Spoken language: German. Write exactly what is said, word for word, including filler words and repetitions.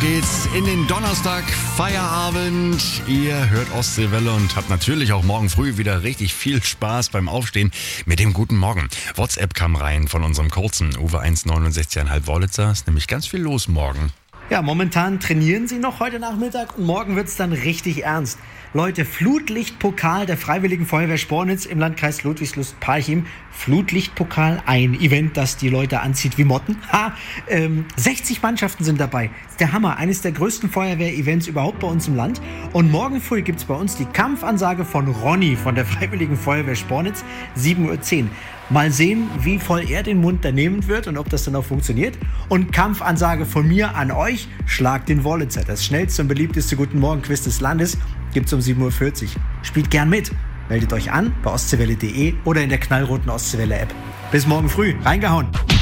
geht's in den Donnerstag, Feierabend. Ihr hört Ostseewelle und habt natürlich auch morgen früh wieder richtig viel Spaß beim Aufstehen mit dem guten Morgen. WhatsApp kam rein von unserem kurzen Uwe eins neunundsechzig Komma fünf Wollitzer. Ist nämlich ganz viel los morgen. Ja, momentan trainieren sie noch heute Nachmittag und morgen wird's dann richtig ernst. Leute, Flutlichtpokal der Freiwilligen Feuerwehr Spornitz im Landkreis Ludwigslust-Parchim. Flutlichtpokal, ein Event, das die Leute anzieht wie Motten. Ha, ähm, sechzig Mannschaften sind dabei. Das ist der Hammer, eines der größten Feuerwehr-Events überhaupt bei uns im Land. Und morgen früh gibt's bei uns die Kampfansage von Ronny von der Freiwilligen Feuerwehr Spornitz, sieben Uhr zehn. Mal sehen, wie voll er den Mund da nehmen wird und ob das dann auch funktioniert. Und Kampfansage von mir an euch, schlagt den Wollitzer. Das schnellste und beliebteste Guten Morgen-Quiz des Landes gibt's um sieben Uhr vierzig. Spielt gern mit. Meldet euch an bei ostseewelle punkt de oder in der knallroten Ostseewelle-App. Bis morgen früh. Reingehauen.